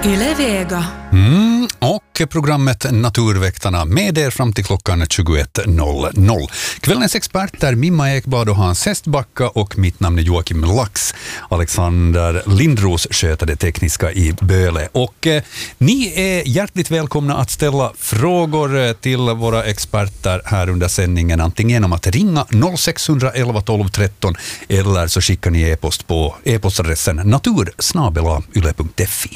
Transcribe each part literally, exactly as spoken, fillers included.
Yle Vega. Mm, och programmet Naturväktarna med er fram till klockan tjugoett noll noll. Kvällens experter Mimma Ekblad och Hans Hestbacka och mitt namn är Joakim Lax. Alexander Lindros sköter det tekniska i Böle. Och eh, ni är hjärtligt välkomna att ställa frågor till våra experter här under sändningen. Antingen genom att ringa noll sex ett ett tolv tretton eller så skickar ni e-post på e-postadressen natur snabel-a yle punkt fi.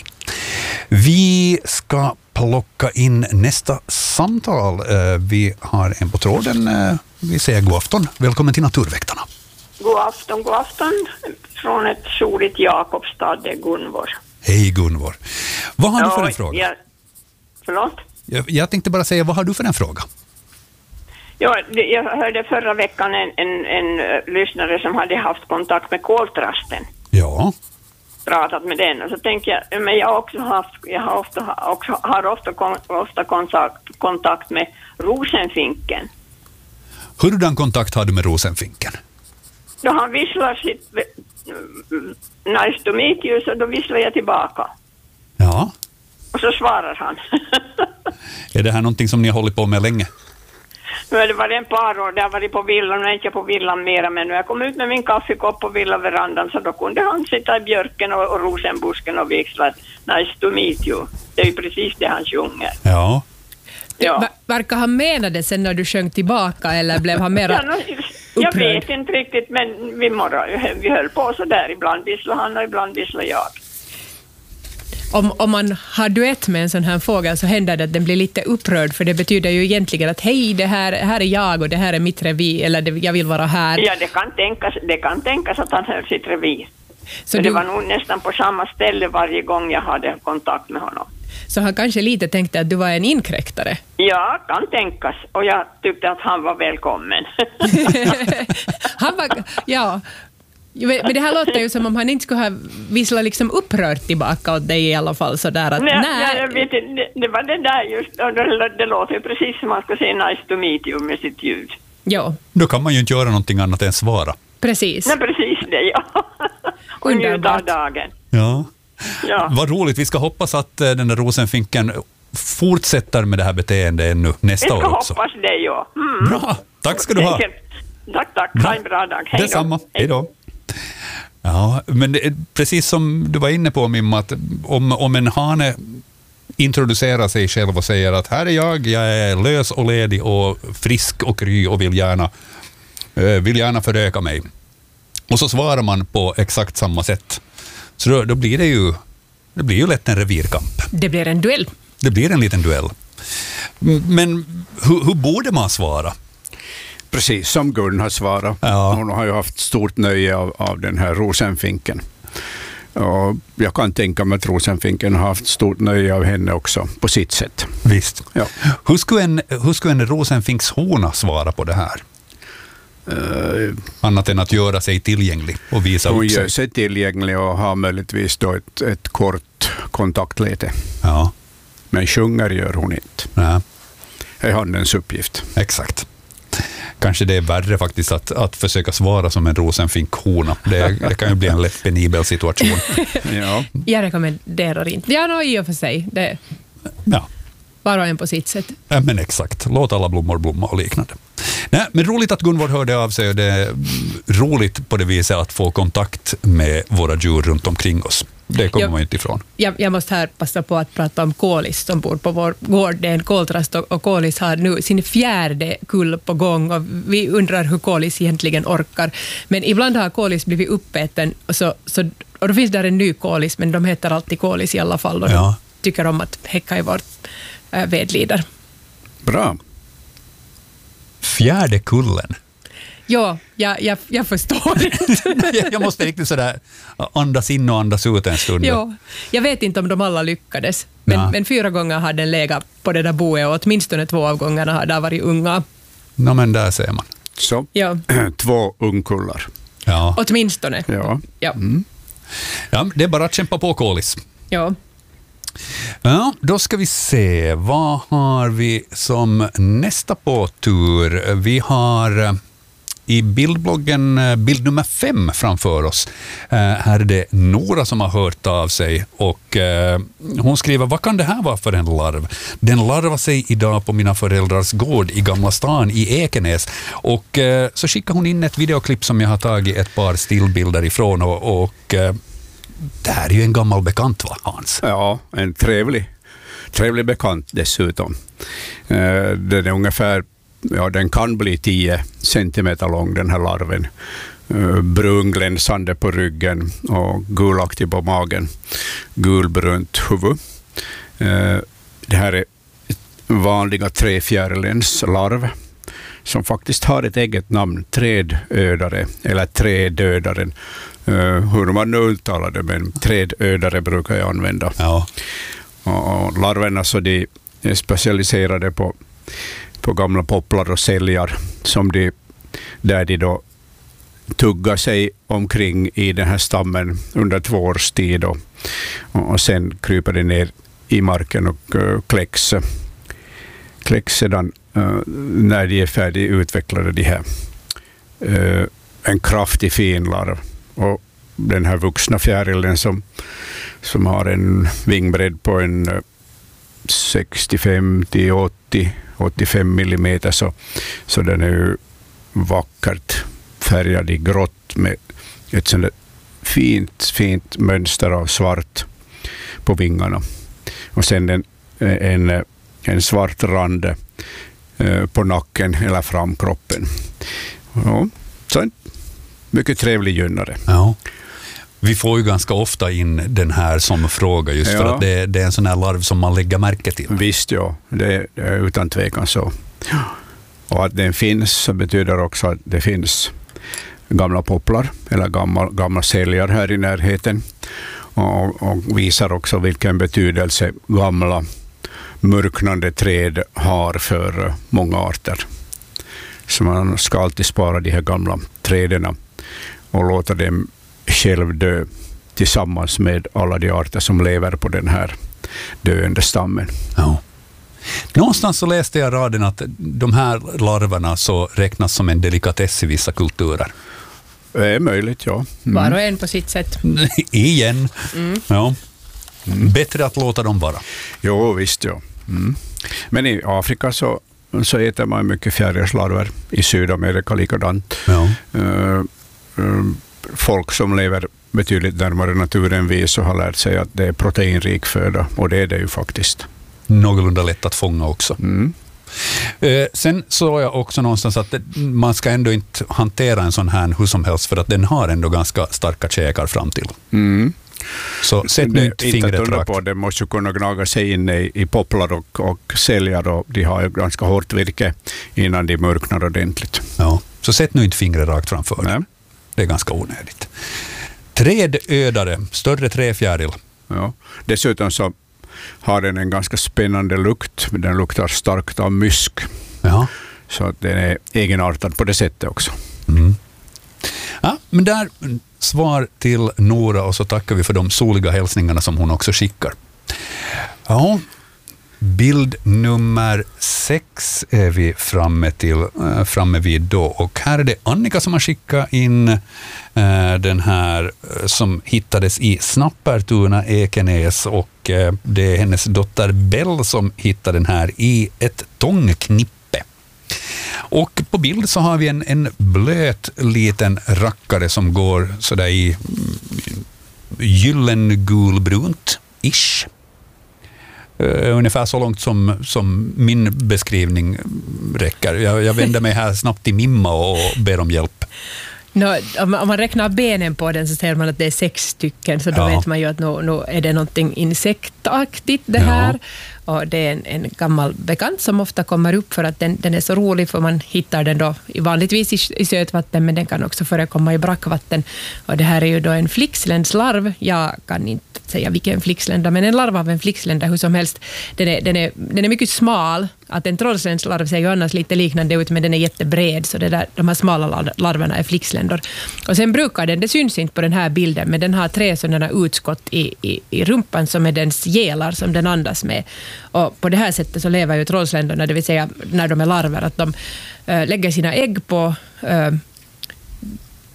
Vi ska plocka in nästa samtal. Vi har en på tråden. Vi säger god afton. Välkommen till Naturväktarna. God afton, god afton. Från ett soligt Jakobstad, det är Gunvor. Hej Gunvor. Vad har ja, du för en fråga? Jag, förlåt? Jag, jag tänkte bara säga, vad har du för en fråga? Ja, jag hörde förra veckan en, en, en lyssnare som hade haft kontakt med koltrasten. Ja. Pratat med den och så tänker jag, men jag har också haft, jag har ofta, också, har ofta, ofta kontakt, kontakt med rosenfinken. Hurdan kontakt har du med rosenfinken? Då han visslar sitt nice to meet you, så då visslar jag tillbaka. Ja. Och så svarar han. Är det här någonting som ni har hållit på med länge? Nu har det varit en par år, det har varit på villan, nu är inte på villan mera, men nu har jag kommit ut med min kaffekopp på villaverandan, så då kunde han sitta i björken och, och rosenbusken och vissla nice to meet you. Det är ju precis det han sjunger. Ja. Ja. Ver- verkar han mena det sen när du sjöng tillbaka, eller blev han mera Ja, no, jag upprörd? vet inte riktigt, men vi, morgon, vi höll på så där. Ibland visslar han och ibland visslar jag. Om, om man har duett med en sån här fågel så händer det att den blir lite upprörd, för det betyder ju egentligen att hej, det här, här är jag och det här är mitt revir, eller det, jag vill vara här. Ja, det kan tänkas, det kan tänkas att han höll sitt revir. Så, Men du, det var nog nästan på samma ställe varje gång jag hade kontakt med honom. så han kanske lite tänkte att du var en inkräktare. Ja, kan tänkas. Och jag tyckte att han var välkommen. Han var, ja, men det här låter ju som om han inte skulle ha visslat liksom upprört tillbaka åt dig i alla fall, sådär att Nej, nej. ja, jag vet, det, det var det där just, och det, det låter ju precis som man ska säga nice to meet you med sitt ljud. Ja, Då kan man ju inte göra någonting annat än svara. precis. Nej, precis det, ja. Och njuta av Underbart. dagen. Ja. Ja. Vad roligt, vi ska hoppas att eh, den där rosenfinken fortsätter med det här beteendet ännu Vi nästa ska år också. hoppas det, ja. Mm. Bra, tack ska du ha. Tack, tack. Ha en bra dag. Hej då. Detsamma, hej då. Ja, men det är precis som du var inne på, Mimma, att om, om en hane introducerar sig själv och säger att här är jag, jag är lös och ledig och frisk och kry och vill gärna, eh, vill gärna föröka mig. Och så svarar man på exakt samma sätt. Så då, då blir det ju, det blir ju lätt en revirkamp. Det blir en duell. Det blir en liten duell. Men hur, hur borde man svara? Precis som Gun har svarat. Ja. Hon har ju haft stort nöje av, av den här rosenfinken. Och jag kan tänka mig att rosenfinken har haft stort nöje av henne också på sitt sätt. Visst. Ja. Hur skulle en, hur skulle en rosenfinkshona svara på det här? Uh, Annat än att göra sig tillgänglig och visa hon upp sig. gör sig tillgänglig och har möjligtvis då ett, ett kort kontaktläte. Ja, Men sjunger gör hon inte. nej, Det är handens uppgift. exakt. Kanske det är värre faktiskt att, att försöka svara som en rosenfinkhona. Det, det kan ju bli en lätt penibel situation. Ja. Jag rekommenderar inte. Ja, no, i och för sig. Det Ja. var en på sitt sätt. Ja, men exakt. Låt alla blommor blomma och liknande. Nej, men roligt att Gunvor hörde av sig, och det är roligt på det viset att få kontakt med våra djur runt omkring oss. Det kommer Ja. man ju inte ifrån. Jag, jag måste här passa på att prata om Kålis som bor på vår gård. Det är en koltrast och, och Kålis har nu sin fjärde kull på gång och vi undrar hur Kålis egentligen orkar. Men ibland har Kålis blivit uppäten och, så, så, och då finns där en ny Kålis, men de heter alltid Kålis i alla fall och Ja. de tycker om att häcka i vårt äh, vedlider. Bra. Fjärde kullen. Ja, jag, jag, jag förstår inte. Jag måste riktigt sådär andas in och andas ut en stund. Ja, jag vet inte om de alla lyckades, men, Ja. men fyra gånger har den legat på det där boet och åtminstone två av gångerna har det varit unga. Nå, men där ser man. Så, Ja, två ungkullar. Ja. åtminstone. Ja. Ja, Ja, det är bara att kämpa på, Kålis. ja. Ja, då ska vi se. Vad har vi som nästa på tur? Vi har i bildbloggen bild nummer fem framför oss. Eh, här är det Nora som har hört av sig och eh, hon skriver, vad kan det här vara för en larv? Den larvar sig idag på mina föräldrars gård i Gamla stan i Ekenäs och eh, så skickar hon in ett videoklipp som jag har tagit ett par stillbilder ifrån och, och eh, det här är ju en gammal bekant, va, Hans? Ja, en trevlig, trevlig bekant dessutom. Eh, den är ungefär, ja, den kan bli tio centimeter lång, den här larven. Eh, brunglänsande på ryggen och gulaktig på magen. Gulbrunt huvud. Eh, det här är vanliga trefjärilens larv som faktiskt har ett eget namn, trädödare eller trädödaren. Uh, hur man nu uttalar det, men trädödare brukar jag använda. Ja. Och larverna så de är specialiserade på, på gamla popplar och säljar som de, där de då tuggar sig omkring i den här stammen under två års tid och, och sen kryper de ner i marken och uh, kläcks, kläcks sedan uh, när de är färdigutvecklade, de här. Uh, en kraftig fin larv. Och den här vuxna fjärilen som, som har en vingbredd på en sextiofem till åttio åttiofem millimeter så, så den är ju vackert färgad i grått med ett sådant fint, fint mönster av svart på vingarna. Och sen en, en, en svart rand eh, på nacken eller framkroppen. Ja, så en mycket trevlig gynnare. Ja. Vi får ju ganska ofta in den här som fråga just ja. för att det, det är en sån här larv som man lägger märke till. Visst, ja. Det, det är utan tvekan så. Och att den finns så betyder också att det finns gamla popplar eller gamla, gamla säljar här i närheten. Och, och visar också vilken betydelse gamla mörknande träd har för många arter. Så man ska alltid spara de här gamla träden och låta dem själv dö tillsammans med alla de arter som lever på den här döende stammen. Ja. Någonstans så läste jag raden att de här larverna så räknas som en delikatess i vissa kulturer. Det är möjligt, ja. Mm. Var och en på sitt sätt. Igen. Mm. Ja. Mm. Bättre att låta dem vara. Jo, visst, ja. Mm. Men i Afrika så så äter man mycket fjärilslarver, i Sydamerika likadant. Ja. Uh, uh, folk som lever betydligt närmare naturen vi så har lärt sig att det är proteinrik föda, och det är det ju faktiskt. Någorlunda lätt att fånga också. Mm. Uh, sen såg jag också någonstans att det, man ska ändå inte hantera en sån här hur som helst, för att den har ändå ganska starka käkar fram till. Mm. Så sätt nu inte fingret rakt på. Det måste ju kunna gnaga sig in i, i popplar och, och säljar, och de har ju ganska hårt virke innan de mörknar ordentligt. Ja, så sätt nu inte fingret rakt framför. Nej. Det är ganska onödigt. Trädödare, större träfjäril. Ja. Dessutom så har den en ganska spännande lukt. Den luktar starkt av mysk. Ja. Så att den är egenartad på det sättet också. Mm. Ja, men där svar till Nora, och så tackar vi för de soliga hälsningarna som hon också skickar. Ja, bild nummer sex är vi framme, till, äh, framme vid då, och här är det Annika som har skickat in äh, den här äh, som hittades i Snappertuna, Ekenäs, och äh, det är hennes dotter Bell som hittade den här i ett tångknippe. Och på bild så har vi en, en blöt liten rackare som går sådär i gyllengulbrunt ish. Uh, ungefär så långt som, som min beskrivning räcker. Jag, jag vänder mig här snabbt till Mimma och ber om hjälp. No, om, man, om man räknar benen på den så ser man att det är sex stycken, så då ja. vet man ju att nu, nu är det någonting insektaktigt det här. Ja. Och det är en, en gammal bekant som ofta kommer upp för att den, den är så rolig, för man hittar den då i vanligtvis i, i sötvatten, men den kan också förekomma i brackvatten. Och det här är ju då en flixländlarv. Jag kan inte säga vilken flixlända, men en larv av en flixlända hur som helst. Den är, den är, den är mycket smal. Att en trollslänslarv ser ju annars lite liknande ut, men den är jättebred, så det där, de här smala larverna är flixländor. Och sen brukar den, det syns inte på den här bilden, men den har tre sådana utskott i, i, i rumpan som är dens gelar som den andas med. Och på det här sättet så lever ju trollsländorna, det vill säga när de är larver, att de äh, lägger sina ägg på äh,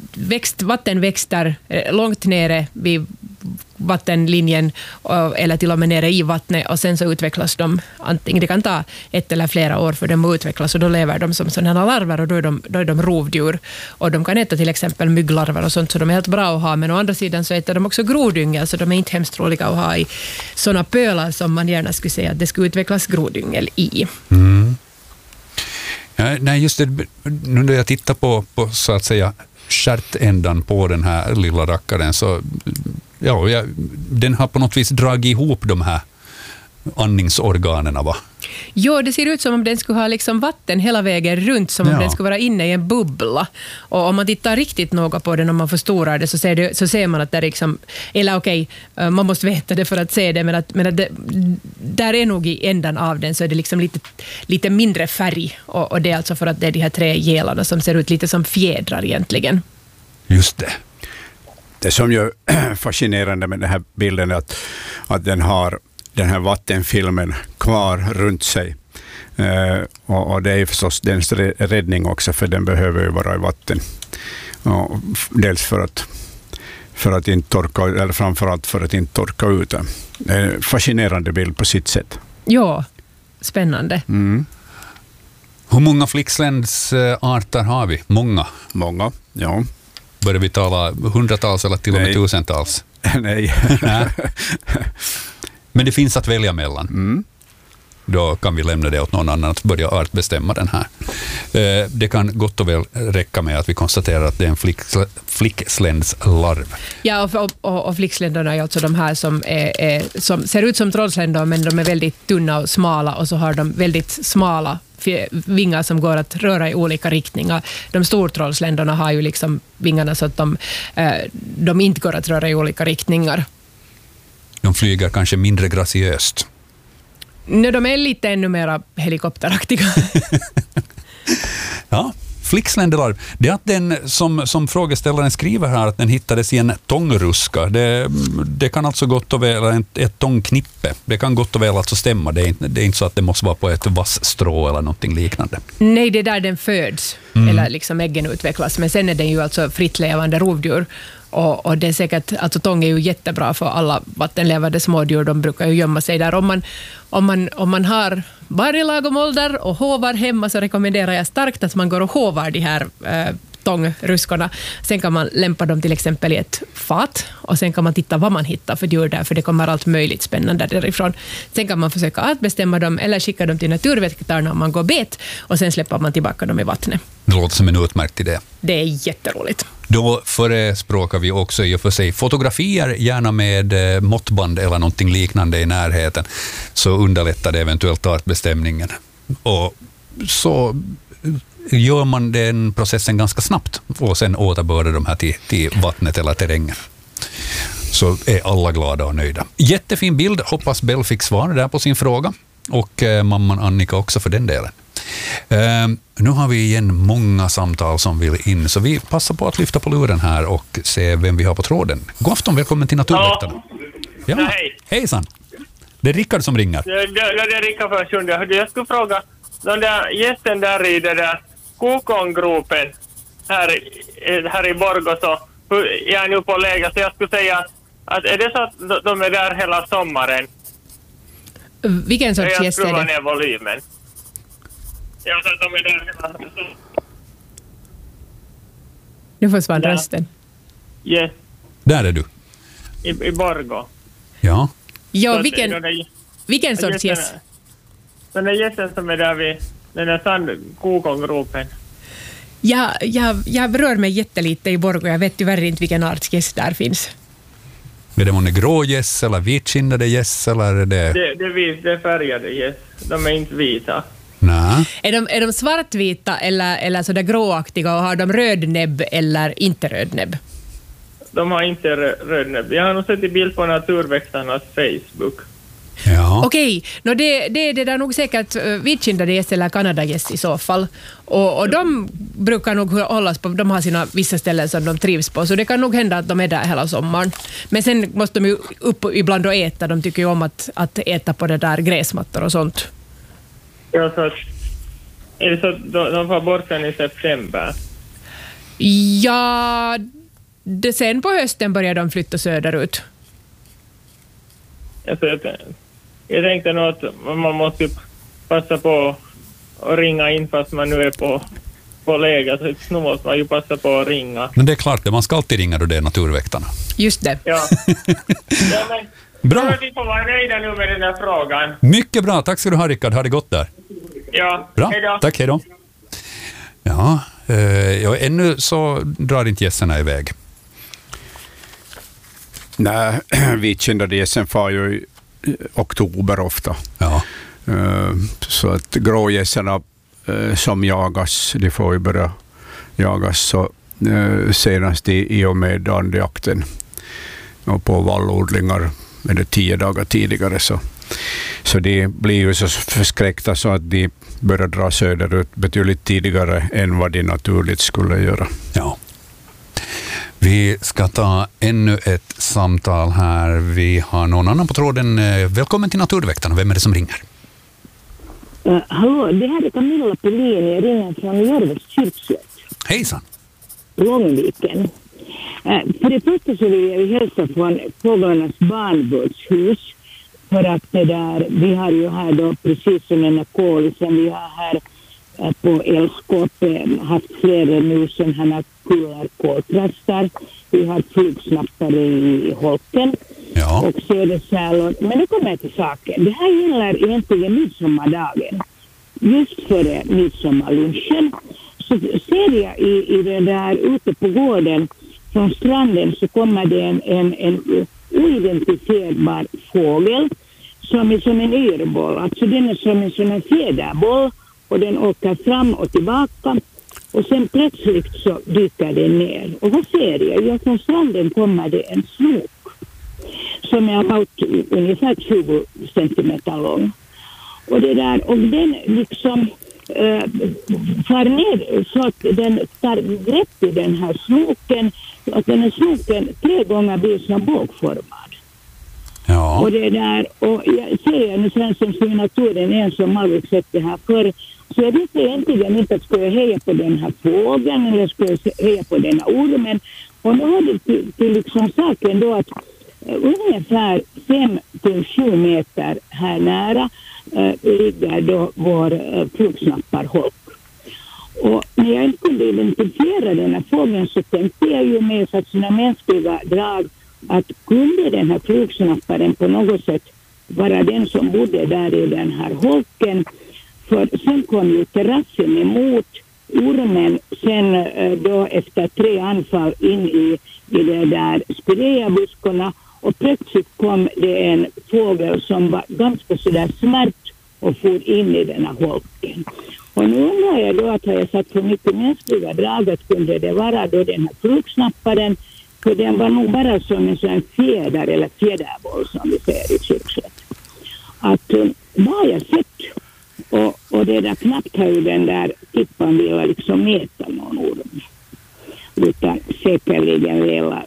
växt, vattenväxter långt nere vid vattenlinjen eller till och med nere i vattnet, och sen så utvecklas de, antingen det kan ta ett eller flera år för dem att utvecklas, och då lever de som sådana larver, och då är de, då är de rovdjur, och de kan äta till exempel mygglarver och sånt, så de är helt bra att ha, men å andra sidan så äter de också grodyngel, så de är inte hemskt roliga att ha i sådana pölar som man gärna skulle säga att det skulle utvecklas grodyngel i. Mm. Ja, nej, just det, nu när jag tittar på, på så att säga stjärtändan på den här lilla rackaren, så ja, ja, den har på något vis dragit ihop de här andningsorganerna, va? Jo, det ser ut som om den skulle ha liksom vatten hela vägen runt, som om ja. den skulle vara inne i en bubbla. Och om man tittar riktigt noga på den, om man förstorar det, så ser, det, så ser man att det är liksom, eller okej, okay, man måste veta det för att se det, men att, men att det, där är nog i ändan av den så är det liksom lite, lite mindre färg, och, och det är alltså för att det är de här tre gelarna som ser ut lite som fjädrar egentligen. Just det. Det som ju är fascinerande med den här bilden är att, att den har den här vattenfilmen kvar runt sig. Eh, och, och det är ju förstås dens räddning också, för den behöver ju vara i vatten. Och dels för att, för att inte torka, eller framförallt för att inte torka ut den. Det är en fascinerande bild på sitt sätt. Ja, spännande. Mm. Hur många flicksländsarter har vi? Många. Många, ja. Börjar vi tala hundratals eller till och med Nej. tusentals? Nej. Nej. Men det finns att välja mellan. Mm. Då kan vi lämna det åt någon annan att börja artbestämma den här. Det kan gott och väl räcka med att vi konstaterar att det är en flick, flicksländslarv. Ja, och, och, och flicksländerna är alltså de här som, är, är, som ser ut som trollsländor, men de är väldigt tunna och smala, och så har de väldigt smala vingar som går att röra i olika riktningar. De stortrollsländerna har ju liksom vingarna så att de, de inte går att röra i olika riktningar. De flyger kanske mindre graciöst. Nu, de är lite ännu mer helikopteraktiga. Ja, flicksländelarv. Det är att den, som, som frågeställaren skriver här, att den hittades i en tångruska. Det, det kan alltså gott och väl, ett, ett tångknippe. Det kan gott och väl alltså stämma. Det är, inte, det är inte så att det måste vara på ett vassstrå eller någonting liknande. Nej, det är där den föds. Mm. Eller liksom äggen utvecklas. Men sen är den ju alltså frittlevande rovdjur. Och, och det är säkert, alltså tång är ju jättebra för alla vattenlevande smådjur. De brukar ju gömma sig där. Om man, om man, om man har varje lagom ålder och hovar hemma, så rekommenderar jag starkt att man går och hovar de här eh, tångruskorna. Sen kan man lämpa dem till exempel i ett fat, och sen kan man titta vad man hittar för djur där, för det kommer allt möjligt spännande därifrån. Sen kan man försöka att bestämma dem eller skicka dem till naturvetarna om man går bet, och sen släpper man tillbaka dem i vattnet. Det låter som en utmärkt idé. Det är jätteroligt. Då förespråkar vi också i och för sig fotografier, gärna med måttband eller någonting liknande i närheten, så underlättar det eventuellt artbestämningen. Och så gör man den processen ganska snabbt, och sen återbördar de här till, till vattnet eller terrängen. Så är alla glada och nöjda. Jättefin bild, hoppas Bell fick svar där på sin fråga, och eh, mamman Annika också för den delen. Uh, nu har vi igen många samtal som vill in, så vi passar på att lyfta på luren här och se vem vi har på tråden. God afton, välkommen till Naturväktarna. Ja, ja, hej. Hejsan. Det är Rickard som ringer. Det, det, det är Rickard för sjunde. Jag skulle fråga, den där gästen där i den där kokongropen här, här i Borgå, så jag är nu på läge, så jag skulle säga att är det så att de är där hela sommaren? Vilken sorts gäst är det? Jag skruvar ner volymen. Jag tror att de är där hela... Nu försvann rösten. Yes. Där är du. I, i Borgå. Ja. Ja, vilken, där, vilken sorts gäst? Den där gästen som är där vid den där sandkokongropen. Ja, jag, jag rör mig jättelite i Borgå. Jag vet tyvärr inte vilken arts gäst där finns. Är det månne grå gäss eller vitskinnade gäss, eller är det... Det, det, är vit, det är färgade gäss. De är inte vita. Nej. Är de, är de svartvita eller, eller sådär gråaktiga, och har de röd näbb eller inte röd näbb? De har inte rö, röd näbb. Jag har nog sett i bild på Naturväktarnas Facebook. Ja. Okej, no det, det, det är nog säkert vitkindade gäss eller kanadagäss i så fall. Och, och de brukar nog hållas på, de har sina vissa ställen som de trivs på, så det kan nog hända att de är där hela sommaren. Men sen måste de ju upp ibland och äta, de tycker ju om att, att äta på det där gräsmattor och sånt. Ja, så att, är det så att de, de får bort sen i september? Ja, det sen på hösten började de flytta söderut. Alltså, jag, jag tänkte nog att man måste passa på att ringa in fast man nu är på, på läge. Så nu måste man ju passa på att ringa. Men det är klart, man ska alltid ringa då det är naturväktarna. Just det. Ja. Ja, men, Bra. Vi får vara nöjda nu med den här frågan. Mycket bra, tack ska du ha Rickard, ha det gott där. Ja, Bra, hejdå. tack, hej då. Ja, eh, ja, ännu så drar inte gässerna iväg. Nej, vitkända gässen far ju i oktober ofta. Ja. Uh, så att grågässerna uh, som jagas, de får ju börja jagas så, uh, senast i, i och med andjakten. Och på vallodlingar är det tio dagar tidigare. Så, så de blir ju så förskräckta så att de börjar dra söderut betydligt tidigare än vad de naturligt skulle göra. Ja. Vi ska ta ännu ett samtal här. Vi har någon annan på tråden. Välkommen till Naturväktarna. Vem är det som ringer? Uh, hallå, det här är Camilla Pelin. Jag ringer från Jorvets kyrkslätt. Hejsan. Långviken. Uh, för det första så vill jag hälsa från Fåglarnas barnbördshus. För att det där, vi har ju här då, precis som den här kolisen, vi har här uh, på Älskåp uh, haft flera nu som här kullar koltrastar. Vi har flugsnappare i holken. Ja. Och södersärlon. Men nu kommer jag till saken. Det här gäller egentligen midsommardagen. Just före midsommarlunchen så ser jag i, i det där ute på gården från stranden så kommer det en, en, en oidentifierbar fågel som är som en yrboll. Alltså den är som en sån här fjäderboll och den åker fram och tillbaka och sen plötsligt så dyker den ner. Och vad ser jag? Ja, från stranden kommer det en snok som är about ungefär tjugo centimeter lång. Och det där, och den liksom äh, far ner så att den tar grepp i den här snoken, att den här snoken tre gånger blir som bågformad. Ja. Och det där, och jag säger nu sen som ser naturen en som aldrig sett det här förr, så jag visste egentligen inte att skulle jag heja på den här fågeln eller skulle jag heja på den här ormen. Och nu har det till, till liksom saken då att ungefär fem till sju meter här nära äh, ligger då vår äh, flugsnapparholk. Och när jag inte kunde identifiera den här fågeln så tänkte jag ju med för sina mänskliga drag att kunde den här flugsnapparen på något sätt vara den som bodde där i den här holken. För sen kom ju terrassen emot ormen sen äh, då efter tre anfall in i, i det där spireabuskorna. Och plötsligt kom det en fågel som var ganska sådär smärt och for in i den här holken. Och nu undrar jag då att har jag satt för mycket mänskliga drag att kunde det vara då den här flugsnapparen. För den var nog bara som en sån fjäder eller fjäderboll som vi säger i kyrkslätt. Att um, vad har jag sett? Och, och det där knappt har ju den där tippan ville liksom mäta någon orm. Utan säkerligen vilja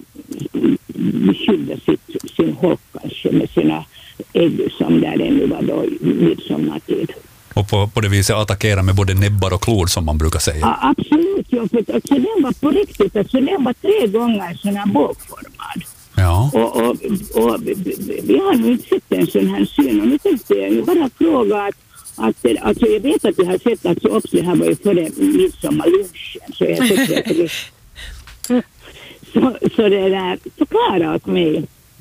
beskydda sitt, sin holk kanske med sina ägg som där den nu var då midsommartid. Och på, på det viset attackera med både näbbar och klor som man brukar säga. Ja, absolut. Ja, för alltså, den var på riktigt. Alltså, den var tre gånger sån här bågformad. Ja. Och, och, och vi har nu inte sett en sån här syn. Och nu tänkte jag ju bara fråga att, att alltså, jag vet att jag har sett att så det här var ju före midsommarlunchen. Så jag tycker att det Så, så det där, förklara åt mig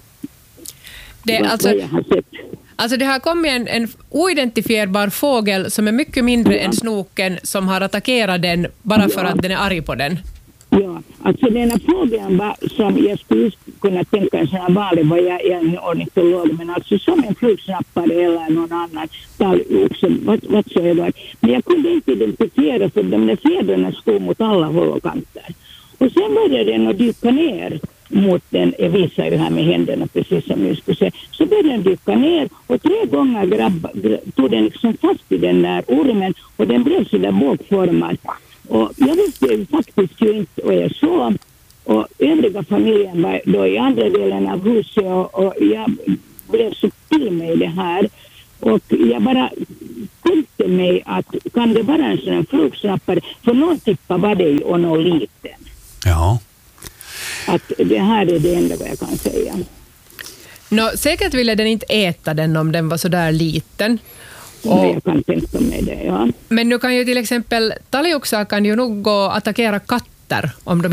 det, vad, alltså, vad jag har sett. Alltså det har kommit en, en oidentifierbar fågel som är mycket mindre ja. än snoken som har attackerat den bara för ja. att den är arg på den. Ja, alltså den här fågeln var, som jag skulle kunna tänka en sån här vanlig, var jag är ornitolog, men alltså som en flugsnappare eller någon annan talgoxe, vad, vad så jag var. Men jag kunde inte identifiera för de där fjädrarna stod mot alla håll och kanter. Och sen började den att dyka ner mot den, jag visar ju här med händerna precis som jag skulle säga, så började den dyka ner och tre gånger grabb, tog den liksom fast i den där ormen och den blev så där bågformad. Och jag visste ju faktiskt ju inte vad jag såg och övriga familjen var då i andra delen av huset och, och jag blev så till mig i det här och jag bara tänkte mig att kan det vara en sån här flugsnappare, för någon tippa var det ju och någon liten. Ja. Att det här är det enda vad jag kan säga. Nå, säkert ville den inte äta den om den var så där liten. Och, jag kan tänka mig det, ja. Men nu kan ju till exempel talgoxar kan ju nog gå och attackera katter om de